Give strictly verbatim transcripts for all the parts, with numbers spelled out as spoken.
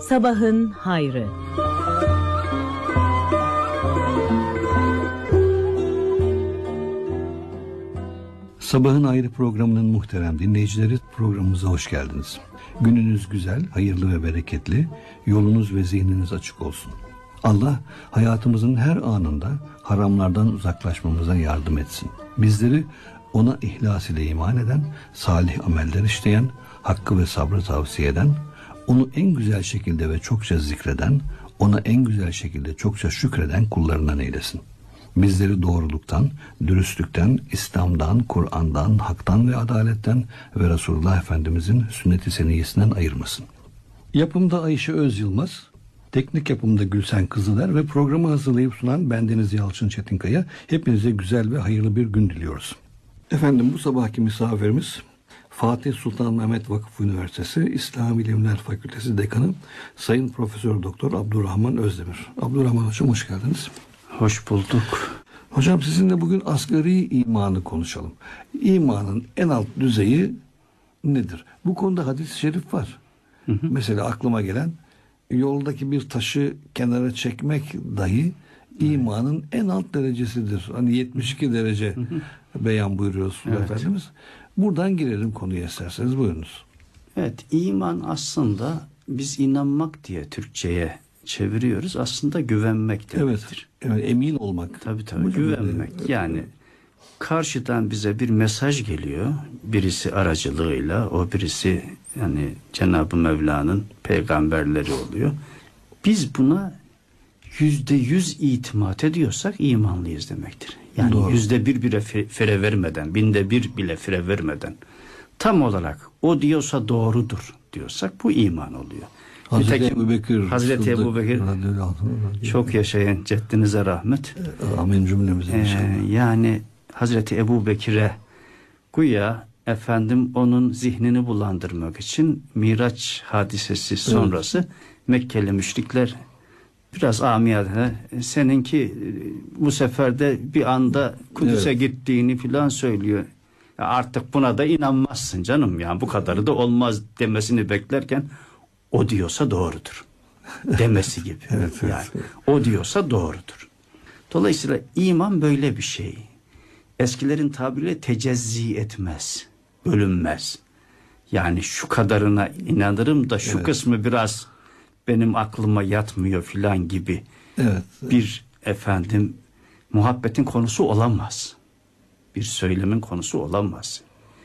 Sabahın hayrı. Sabahın Hayrı programının muhterem dinleyicileri, programımıza hoş geldiniz. Gününüz güzel, hayırlı ve bereketli, yolunuz ve zihniniz açık olsun. Allah hayatımızın her anında haramlardan uzaklaşmamıza yardım etsin. Bizleri ona ihlas ile iman eden, salih ameller işleyen, hakkı ve sabrı tavsiye eden, onu en güzel şekilde ve çokça zikreden, ona en güzel şekilde çokça şükreden kullarından eylesin. Bizleri doğruluktan, dürüstlükten, İslam'dan, Kur'an'dan, haktan ve adaletten ve Resulullah Efendimizin sünnet-i seniyyesinden ayırmasın. Yapımda Ayşe Öz Yılmaz, teknik yapımda Gülsen Kızıler ve programı hazırlayıp sunan bendeniz Yalçın Çetinkaya. Hepinize güzel ve hayırlı bir gün diliyoruz. Efendim, bu sabahki misafirimiz Fatih Sultan Mehmet Vakıf Üniversitesi İslam İlimler Fakültesi Dekanı Sayın Profesör Doktor Abdurrahman Özdemir. Abdurrahman Hocam, hoş geldiniz. Hoş bulduk. Hocam, sizinle bugün asgari imanı konuşalım. İmanın en alt düzeyi nedir? Bu konuda hadis-i şerif var. Hı hı. Mesela aklıma gelen, yoldaki bir taşı kenara çekmek dahi imanın en alt derecesidir. Hani yetmiş iki derece hı hı. beyan buyuruyor Resulullah evet. Efendimiz. Buradan girelim konuya isterseniz, buyurunuz. Evet, iman aslında biz inanmak diye Türkçe'ye çeviriyoruz. Aslında güvenmek demektir. Evet, evet, emin olmak. Tabii tabii, güvenmek. Evet. Yani karşıdan bize bir mesaj geliyor. Birisi aracılığıyla, o birisi yani Cenab-ı Mevla'nın peygamberleri oluyor. Biz buna yüzde yüz itimat ediyorsak imanlıyız demektir. Yani doğru. yüzde bir bile fire vermeden, binde bir bile fire vermeden tam olarak o diyorsa doğrudur diyorsak bu iman oluyor. Hazreti Ebu Bekir, Hazreti Ebu Bekir çok yaşayın, ceddinize rahmet. Amin cümlemize. Ee, yani Hazreti Ebu Bekir'e güya efendim onun zihnini bulandırmak için Miraç hadisesi sonrası evet. Mekkeli müşrikler biraz amiyane, seninki bu sefer de bir anda Kudüs'e evet. gittiğini filan söylüyor. Ya artık buna da inanmazsın canım, yani bu kadarı da olmaz demesini beklerken o diyorsa doğrudur demesi gibi. evet, evet, yani evet. O diyorsa doğrudur. Dolayısıyla iman böyle bir şey. Eskilerin tabiriyle tecezzi etmez, bölünmez. Yani şu kadarına inanırım da şu evet. kısmı biraz benim aklıma yatmıyor filan gibi evet. bir efendim muhabbetin konusu olamaz. Bir söylemin konusu olamaz.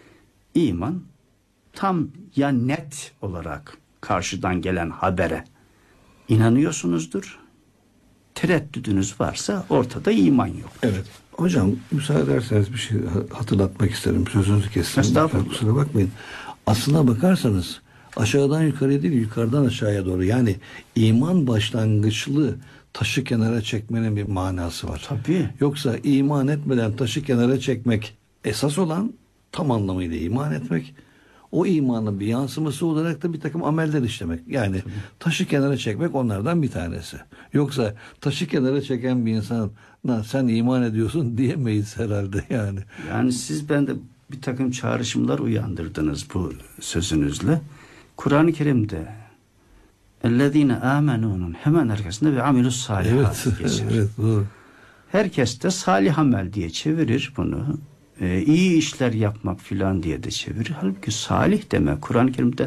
İman tam ya net olarak karşıdan gelen habere inanıyorsunuzdur. Tereddüdünüz varsa ortada iman yok. Evet. Hocam, müsaade ederseniz bir şey hatırlatmak isterim. Sözünüzü kestim. Estağfurullah. Kusura bakmayın. Aslına bakarsanız aşağıdan yukarıya değil, yukarıdan aşağıya doğru. Yani iman başlangıçlı taşı kenara çekmenin bir manası var. Tabii. Yoksa iman etmeden taşı kenara çekmek esas olan tam anlamıyla iman etmek. O imanın bir yansıması olarak da bir takım ameller işlemek. Yani tabii. Taşı kenara çekmek onlardan bir tanesi. Yoksa taşı kenara çeken bir insana sen iman ediyorsun diyemeyiz herhalde yani. Yani siz bende bir takım çağrışımlar uyandırdınız bu sözünüzle. Kur'an-ı Kerim'de اَلَّذ۪ينَ آمَنُونَ hemen arkasında ve amilus salihat evet, geçer. Evet, doğru. Herkes de salih amel diye çevirir bunu. Ee, iyi işler yapmak filan diye de çevirir. Halbuki salih demek Kur'an-ı Kerim'de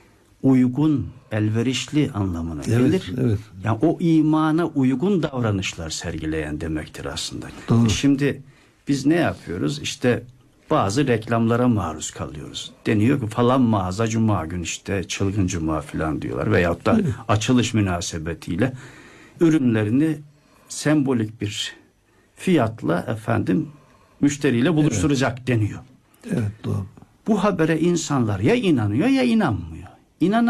uygun, elverişli anlamına evet, gelir. Evet. Yani o imana uygun davranışlar sergileyen demektir aslında. Doğru. Şimdi biz ne yapıyoruz? İşte bazı reklamlara maruz kalıyoruz. Deniyor ki falan mağaza cuma gün işte çılgın cuma filan diyorlar. Veyahut da evet. açılış münasebetiyle ürünlerini sembolik bir fiyatla efendim müşteriyle buluşturacak evet. deniyor. Evet, doğru. Bu habere insanlar ya inanıyor ya inanmıyor. İnanan